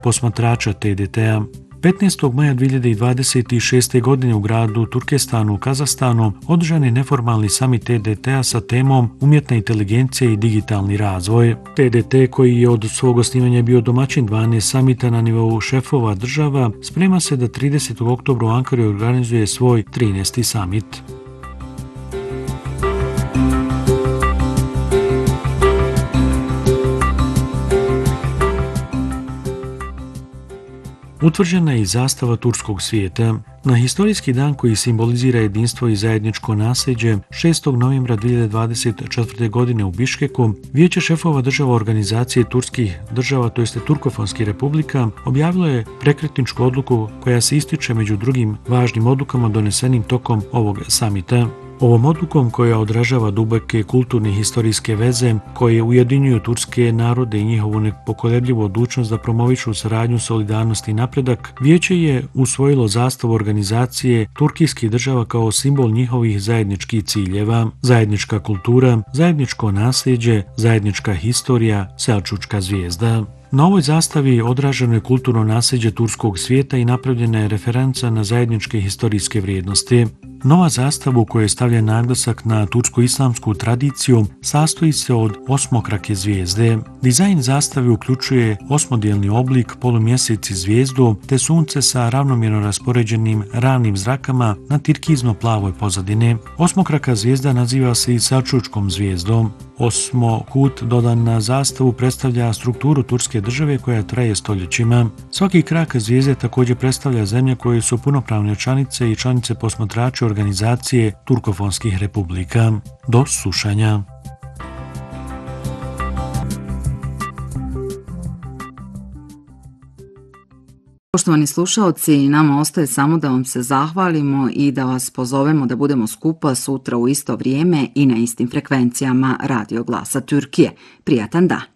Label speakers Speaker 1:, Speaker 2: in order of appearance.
Speaker 1: posmatrača TDT-a. 15. maja 2026. godine u gradu Turkestanu u Kazahstanu održan je neformalni samit TDT-a sa temom umjetna inteligencija i digitalni razvoj. TDT, koji je od svog osnivanja bio domaćin 12 samita na nivou šefova država, sprema se da 30. oktobra u Ankari organizuje svoj 13. samit. Utvrđena je i zastava turskog svijeta. Na historijski dan koji simbolizira jedinstvo i zajedničko nasljeđe, 6. novembra 2024. godine u Biškeku, Vijeće šefova država organizacije turskih država, to jeste Turkofonskih republika, objavilo je prekretničku odluku koja se ističe među drugim važnim odlukama donesenim tokom ovog samita. Ovom odlukom, koja odražava duboke kulturne i historijske veze koje ujedinjuju turske narode i njihovu nepokolebljivu odlučnost da promovišu saradnju, solidarnost i napredak, Vijeće je usvojilo zastavu organizacije turkijskih država kao simbol njihovih zajedničkih ciljeva: zajednička kultura, zajedničko nasljeđe, zajednička historija, selčučka zvijezda. Na ovoj zastavi odraženo je kulturno nasljeđe turskog svijeta i napravljena je referenca na zajedničke historijske vrijednosti. Nova zastava, u kojoj je stavljen naglasak na tursko-islamsku tradiciju, sastoji se od osmokrake zvijezde. Dizajn zastave uključuje osmodijelni oblik, polumjesec i zvijezdu, te sunce sa ravnomjerno raspoređenim ravnim zrakama na tirkizno-plavoj pozadini. Osmokraka zvijezda naziva se i selčučkom zvijezdom. Osmokut dodan na zastavu predstavlja strukturu turske države koja traje stoljećima. Svaki krak zvijezde također predstavlja zemlje koje su punopravne članice i članice posmatrača organizacije Turkofonskih republika. Do slušanja.
Speaker 2: Poštovani slušaoci, nama ostaje samo da vam se zahvalimo i da vas pozovemo da budemo skupa sutra u isto vrijeme i na istim frekvencijama Radio Glasa Türkije. Prijatan dan!